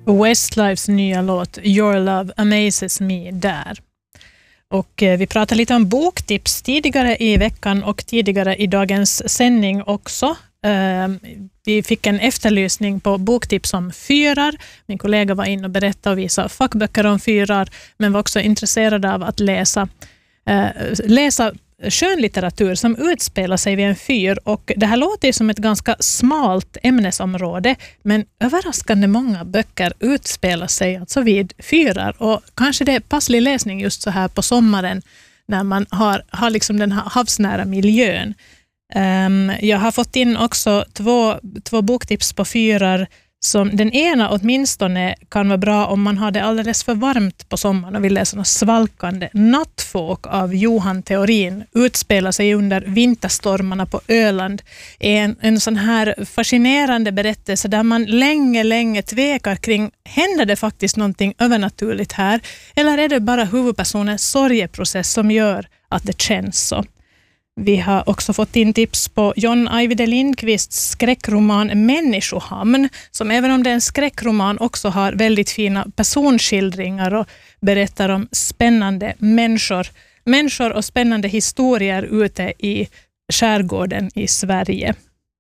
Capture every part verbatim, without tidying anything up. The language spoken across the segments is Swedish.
Westlifes nya låt Your Love Amazes Me där. Och eh, vi pratade lite om boktips tidigare i veckan och tidigare i dagens sändning också. Eh, vi fick en efterlysning på boktips om fyrar. Min kollega var in och berättade och visade fackböcker om fyrar, men var också intresserad av att läsa, eh, läsa skönlitteratur som utspelar sig vid en fyr, och det här låter som ett ganska smalt ämnesområde, men överraskande många böcker utspelar sig alltså vid fyrar, och kanske det är passlig läsning just så här på sommaren när man har, har liksom den här havsnära miljön. Um, jag har fått in också två, två boktips på fyrar. Som den ena åtminstone kan vara bra om man har det alldeles för varmt på sommaren och vill läsa något svalkande. Nattfåk av Johan Theorin utspelar sig under vinterstormarna på Öland. En, en sån här fascinerande berättelse där man länge, länge tvekar kring, händer det faktiskt någonting övernaturligt här? Eller är det bara huvudpersonens sorgeprocess som gör att det känns så? Vi har också fått in tips på John Ajvide Lindqvists skräckroman Människohamn, som även om det är en skräckroman också har väldigt fina personskildringar och berättar om spännande människor, människor och spännande historier ute i skärgården i Sverige.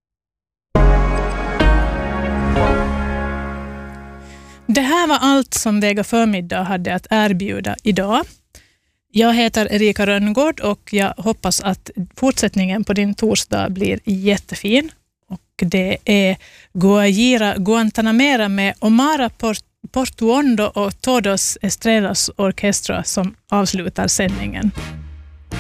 Det här var allt som Vega förmiddag hade att erbjuda idag. Jag heter Erika Rönngård och jag hoppas att fortsättningen på din torsdag blir jättefin. Och det är Guajira Guantanamera med Omara Portuondo och Todos Estrellas Orkestra som avslutar sändningen.